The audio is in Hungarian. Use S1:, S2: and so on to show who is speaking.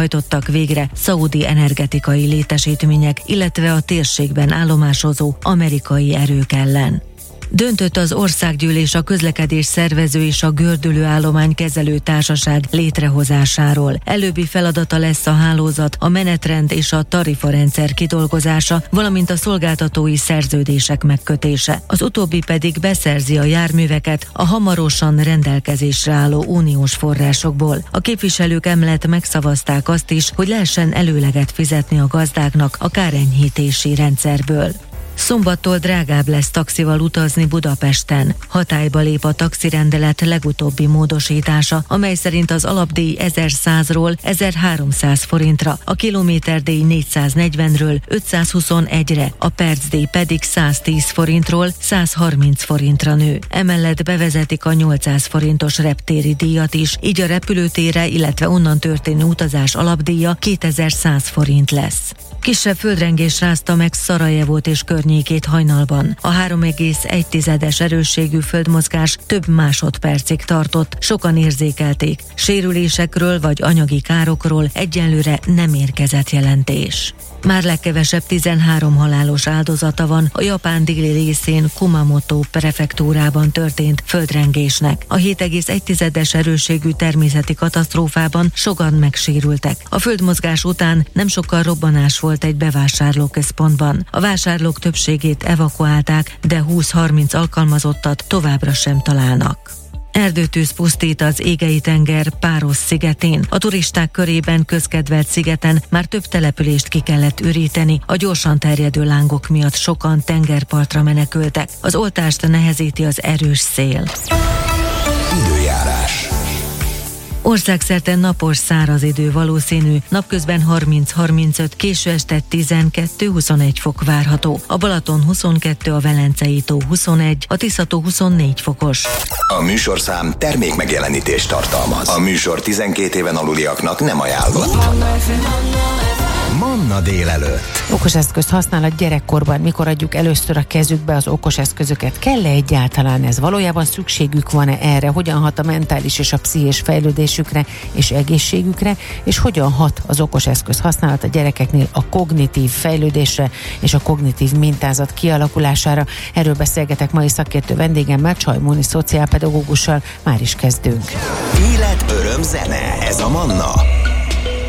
S1: hajtottak végre szaudi energetikai létesítmények, illetve a térségben állomásozó amerikai erők ellen. Döntött az Országgyűlés a közlekedés szervező és a gördülőállomány kezelő társaság létrehozásáról. Előbbi feladata lesz a hálózat, a menetrend és a tarifarendszer kidolgozása, valamint a szolgáltatói szerződések megkötése. Az utóbbi pedig beszerzi a járműveket a hamarosan rendelkezésre álló uniós forrásokból. A képviselők emellett megszavazták azt is, hogy lehessen előleget fizetni a gazdáknak a kárenyhítési rendszerből. Szombattól drágább lesz taxival utazni Budapesten. Hatályba lép a taxirendelet legutóbbi módosítása, amely szerint az alapdíj 1100-ról 1300 forintra, a kilométerdíj 440-ről 521-re, a percdíj pedig 110 forintról 130 forintra nő. Emellett bevezetik a 800 forintos reptéri díjat is, így a repülőtérre, illetve onnan történő utazás alapdíja 2100 forint lesz. Kisebb földrengés rázta meg Szarajevót és környékét hajnalban. A 3,1-es erősségű földmozgás több másodpercig tartott, sokan érzékelték. Sérülésekről vagy anyagi károkról egyenlőre nem érkezett jelentés. Már legkevesebb 13 halálos áldozata van a Japán déli részén Kumamoto prefektúrában történt földrengésnek. A 7,1-es erősségű természeti katasztrófában sokan megsérültek. A földmozgás után nem sokkal robbanás volt egy bevásárlóközpontban. A vásárlók többségét evakuálták, de 20-30 alkalmazottat továbbra sem találnak. Erdőtűz pusztít az Égei-tenger Páros szigetén. A turisták körében közkedvelt szigeten már több települést ki kellett üríteni. A gyorsan terjedő lángok miatt sokan tengerpartra menekültek. Az oltást nehezíti az erős szél.
S2: Időjárás.
S1: Országszerte napos, száraz idő valószínű, napközben 30-35, késő este 12-21 fok várható. A Balaton 22, a Velencei tó 21, a Tisza-tó 24 fokos.
S2: A műsorszám termék megjelenítést tartalmaz. A műsor 12 éven aluliaknak nem ajánlott. Manna délelőtt.
S3: Okos eszközt használat gyerekkorban, mikor adjuk először a kezükbe az okos eszközöket? Kell-e egyáltalán ez? Valójában szükségük van-e erre? Hogyan hat a mentális és a pszichés fejlődésükre és egészségükre? És hogyan hat az okos eszköz használat a gyerekeknél a kognitív fejlődésre és a kognitív mintázat kialakulására? Erről beszélgetek mai szakértő vendégemmel, Csaj Móni szociálpedagógussal. Már is kezdünk.
S2: Élet, öröm, zene. Ez a Manna.